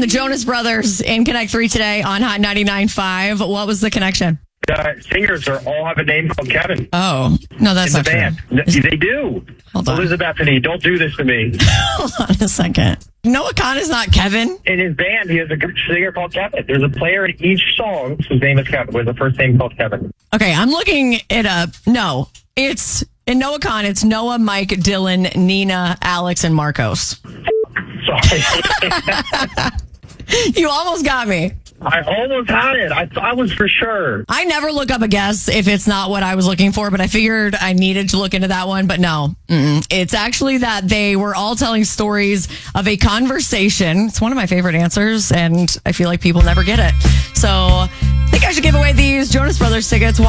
and the Jonas Brothers in Connect 3 today on Hot 99.5. What was the connection? Singers all have a name called Kevin. Oh, no, that's in not the band. true. They do. Hold on. Elizabethany, don't do this to me. Hold on a second. Noah Khan is not Kevin. In his band, he has a singer called Kevin. There's a player in each song whose name is Kevin, with the first name called Kevin. Okay, I'm looking it up. No, it's in Noah Khan. It's Noah, Mike, Dylan, Nina, Alex, and Marcos. Sorry. You almost got me. I almost had it. I was for sure. I never look up a guess if it's not what I was looking for, but I figured I needed to look into that one. But no, it's actually that they were all telling stories of a conversation. It's one of my favorite answers, and I feel like people never get it. So I think I should give away these Jonas Brothers tickets.